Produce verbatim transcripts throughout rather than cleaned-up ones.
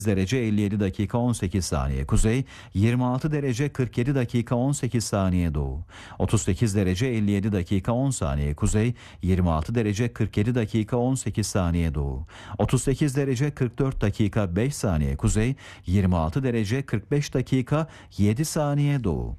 derece elli yedi dakika on sekiz saniye kuzey, yirmi altı derece kırk yedi dakika on sekiz saniye doğu, otuz sekiz derece elli yedi dakika on saniye kuzey, yirmi altı derece kırk yedi dakika on sekiz saniye doğu, otuz sekiz derece kırk dört dakika beş saniye kuzey, yirmi altı derece kırk beş dakika yedi saniye doğu.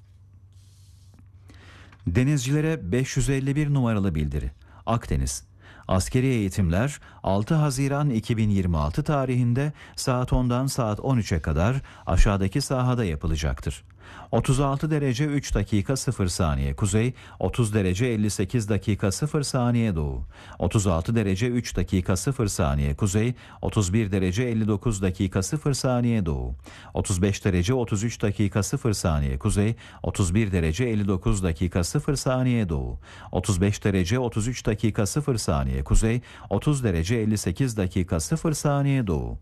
Denizcilere beş yüz elli bir numaralı bildiri. Akdeniz. Askeri eğitimler altı Haziran iki bin yirmi altı tarihinde saat ondan saat on üçe kadar aşağıdaki sahada yapılacaktır. otuz altı derece üç dakika sıfır saniye kuzey, otuz derece elli sekiz dakika sıfır saniye doğu, otuz altı derece üç dakika sıfır saniye kuzey, otuz bir derece elli dokuz dakika sıfır saniye doğu, otuz beş derece otuz üç dakika sıfır saniye kuzey, otuz bir derece elli dokuz dakika sıfır saniye doğu, otuz beş derece otuz üç dakika sıfır saniye kuzey, otuz derece elli sekiz dakika sıfır saniye doğu.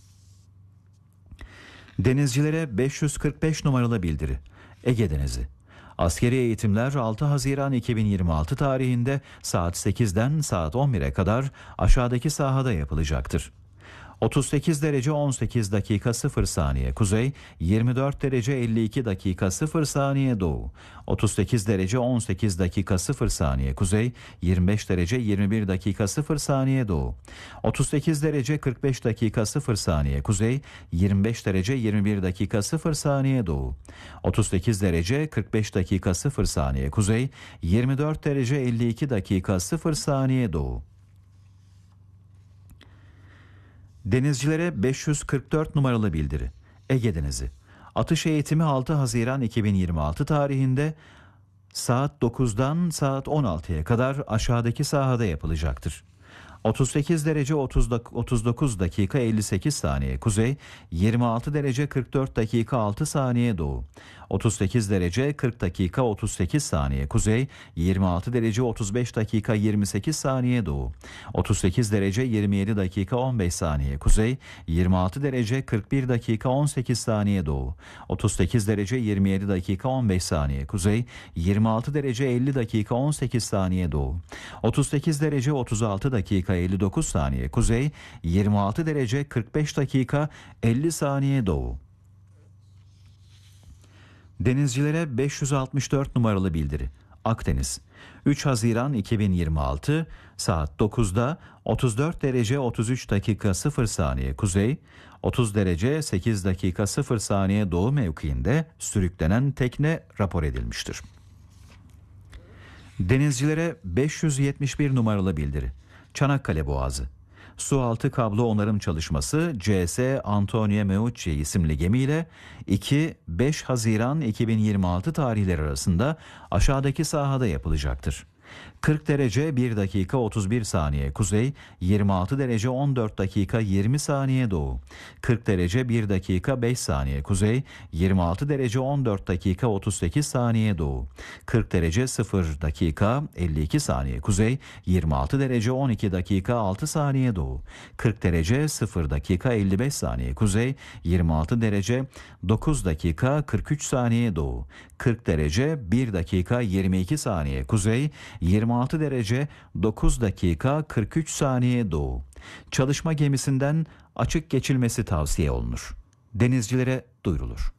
Denizcilere beş yüz kırk beş numaralı bildiri. Ege Denizi. Askeri eğitimler altı Haziran iki bin yirmi altı tarihinde saat sekizden saat on bire kadar aşağıdaki sahada yapılacaktır. otuz sekiz derece on sekiz dakika sıfır saniye kuzey, yirmi dört derece elli iki dakika sıfır saniye doğu, otuz sekiz derece on sekiz dakika sıfır saniye kuzey, yirmi beş derece yirmi bir dakika sıfır saniye doğu, otuz sekiz derece kırk beş dakika sıfır saniye kuzey, yirmi beş derece yirmi bir dakika sıfır saniye doğu, otuz sekiz derece kırk beş dakika sıfır saniye kuzey, yirmi dört derece elli iki dakika sıfır saniye doğu. Denizcilere beş yüz kırk dört numaralı bildiri. Ege Denizi. Atış eğitimi altı Haziran iki bin yirmi altı tarihinde saat dokuzdan saat on altıya kadar aşağıdaki sahada yapılacaktır. otuz sekiz derece otuz dokuz dakika elli sekiz saniye kuzey, yirmi altı derece kırk dört dakika altı saniye doğu, otuz sekiz derece kırk dakika otuz sekiz saniye kuzey, yirmi altı derece otuz beş dakika yirmi sekiz saniye doğu, otuz sekiz derece yirmi yedi dakika on beş saniye kuzey, yirmi altı derece kırk bir dakika on sekiz saniye doğu, otuz sekiz derece yirmi yedi dakika on beş saniye kuzey, yirmi altı derece elli dakika on sekiz saniye doğu, otuz sekiz derece otuz altı dakika elli dokuz saniye kuzey, yirmi altı derece kırk beş dakika elli saniye doğu. Denizcilere beş yüz altmış dört numaralı bildiri. Akdeniz. üç Haziran iki bin yirmi altı saat dokuzda otuz dört derece otuz üç dakika sıfır saniye kuzey, otuz derece sekiz dakika sıfır saniye doğu mevkiinde sürüklenen tekne rapor edilmiştir. Denizcilere beş yüz yetmiş bir numaralı bildiri. Çanakkale Boğazı. Sualtı kablo onarım çalışması C S Antonio Meucci isimli gemiyle iki beş Haziran iki bin yirmi altı tarihleri arasında aşağıdaki sahada yapılacaktır. kırk derece bir dakika otuz bir saniye kuzey, yirmi altı derece on dört dakika yirmi saniye doğu, kırk derece bir dakika beş saniye kuzey, yirmi altı derece on dört dakika otuz sekiz saniye doğu, kırk derece sıfır dakika elli iki saniye kuzey, yirmi altı derece on iki dakika altı saniye doğu, kırk derece sıfır dakika elli beş saniye kuzey, yirmi altı derece dokuz dakika kırk üç saniye doğu, kırk derece bir dakika yirmi iki saniye kuzey, yirmi altı derece dokuz dakika kırk üç saniye doğu. Çalışma gemisinden açık geçilmesi tavsiye olunur. Denizcilere duyurulur.